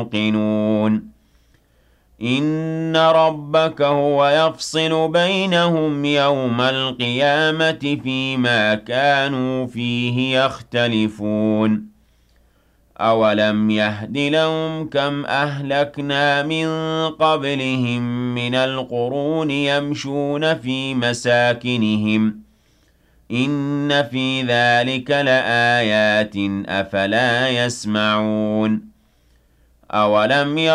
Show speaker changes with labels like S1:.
S1: يوقنون إن ربك هو يفصل بينهم يوم القيامة فيما كانوا فيه يختلفون أولم يهد لهم كم أهلكنا من قبلهم من القرون يمشون في مساكنهم إن في ذلك لآيات أفلا يسمعون أولم